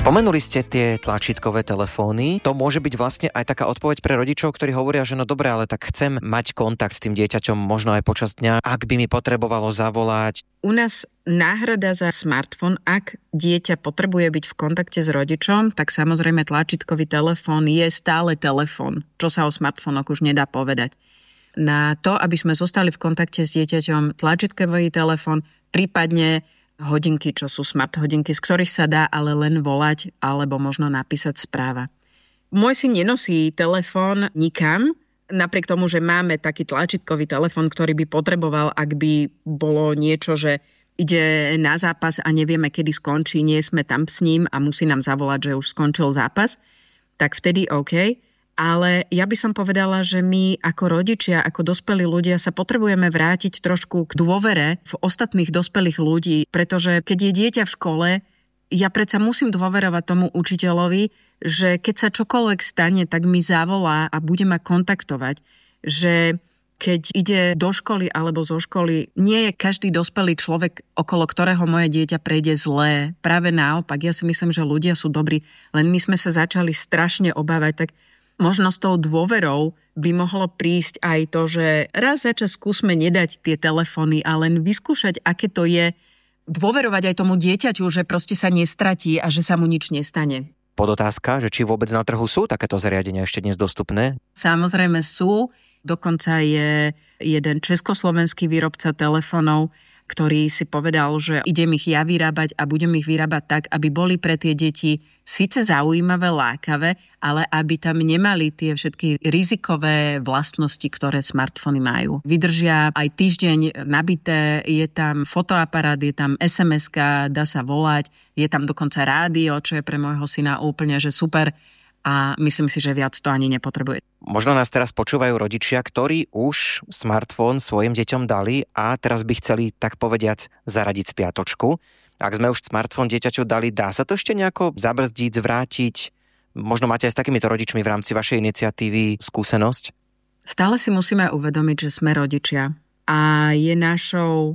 Spomenuli ste tie tlačítkové telefóny. To môže byť vlastne aj taká odpoveď pre rodičov, ktorí hovoria, že no dobre, ale tak chcem mať kontakt s tým dieťaťom možno aj počas dňa, ak by mi potrebovalo zavolať. U nás náhrada za smartfón, ak dieťa potrebuje byť v kontakte s rodičom, tak samozrejme tlačítkový telefón je stále telefón, čo sa o smartfónoch už nedá povedať. Na to, aby sme zostali v kontakte s dieťaťom, tlačítkový telefón, prípadne hodinky, čo sú smart hodinky, z ktorých sa dá ale len volať alebo možno napísať správa. Môj syn nenosí telefón nikam, napriek tomu, že máme taký tlačítkový telefón, ktorý by potreboval, ak by bolo niečo, že ide na zápas a nevieme, kedy skončí, nie sme tam s ním a musí nám zavolať, že už skončil zápas, tak vtedy OK. Ale ja by som povedala, že my ako rodičia, ako dospelí ľudia sa potrebujeme vrátiť trošku k dôvere v ostatných dospelých ľudí, pretože keď je dieťa v škole, ja predsa musím dôverovať tomu učiteľovi, že keď sa čokoľvek stane, tak mi zavolá a bude ma kontaktovať, že keď ide do školy alebo zo školy, nie je každý dospelý človek, okolo ktorého moje dieťa prejde zlé. Práve naopak, ja si myslím, že ľudia sú dobrí, len my sme sa začali strašne obávať, tak možno s tou dôverou by mohlo prísť aj to, že raz za čas skúsme nedať tie telefóny a len vyskúšať, aké to je dôverovať aj tomu dieťaťu, že proste sa nestratí a že sa mu nič nestane. Podotázka, že či vôbec na trhu sú takéto zariadenia ešte dnes dostupné? Samozrejme sú. Dokonca je jeden československý výrobca telefónov, ktorý si povedal, že idem ich ja vyrábať a budem ich vyrábať tak, aby boli pre tie deti síce zaujímavé, lákavé, ale aby tam nemali tie všetky rizikové vlastnosti, ktoré smartfóny majú. Vydržia aj týždeň nabité, je tam fotoaparát, je tam SMS-ka, dá sa volať, je tam dokonca rádio, čo je pre môjho syna úplne že super. A myslím si, že viac to ani nepotrebuje. Možno nás teraz počúvajú rodičia, ktorí už smartfón svojim deťom dali a teraz by chceli, tak povediac, zaradiť spiatočku. Ak sme už smartfón dieťaťu dali, dá sa to ešte nejako zabrzdiť, zvrátiť? Možno máte aj s takýmito rodičmi v rámci vašej iniciatívy skúsenosť? Stále si musíme uvedomiť, že sme rodičia a je našou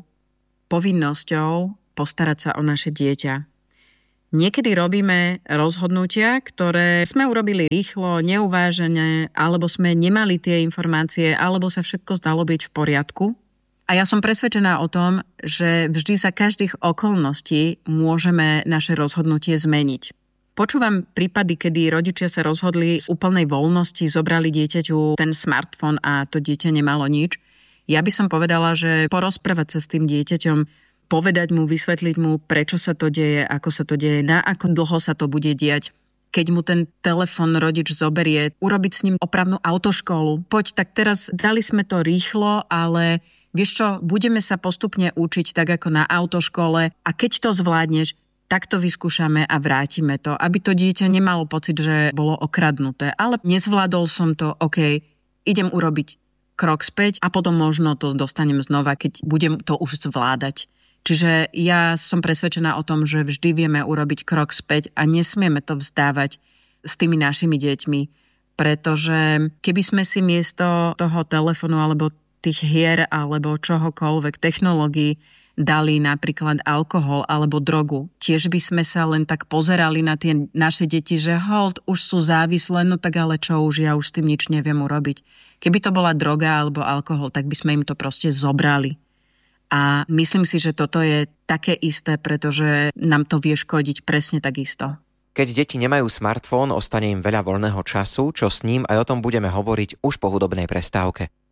povinnosťou postarať sa o naše dieťa. Niekedy robíme rozhodnutia, ktoré sme urobili rýchlo, neuvážené, alebo sme nemali tie informácie, alebo sa všetko zdalo byť v poriadku. A ja som presvedčená o tom, že vždy za každých okolností môžeme naše rozhodnutie zmeniť. Počúvam prípady, kedy rodičia sa rozhodli z úplnej voľnosti, zobrali dieťaťu ten smartfón a to dieťa nemalo nič. Ja by som povedala, že porozprávať sa s tým dieťaťom, povedať mu, vysvetliť mu, prečo sa to deje, ako sa to deje, na ako dlho sa to bude diať. Keď mu ten telefón rodič zoberie, urobiť s ním opravnú autoškolu. Poď, tak teraz dali sme to rýchlo, ale vieš čo, budeme sa postupne učiť tak ako na autoškole a keď to zvládneš, tak to vyskúšame a vrátime to, aby to dieťa nemalo pocit, že bolo okradnuté. Ale nezvládol som to, OK, idem urobiť krok späť a potom možno to dostanem znova, keď budem to už zvládať. Čiže ja som presvedčená o tom, že vždy vieme urobiť krok späť a nesmieme to vzdávať s tými našimi deťmi. Pretože keby sme si miesto toho telefónu alebo tých hier alebo čohokoľvek technológií dali napríklad alkohol alebo drogu, tiež by sme sa len tak pozerali na tie naše deti, že hold, už sú závislé, no tak ale čo už, ja už s tým nič neviem urobiť. Keby to bola droga alebo alkohol, tak by sme im to proste zobrali. A myslím si, že toto je také isté, pretože nám to vie škodiť presne takisto. Keď deti nemajú smartfón, ostane im veľa voľného času, čo s ním, aj o tom budeme hovoriť už po hudobnej prestávke.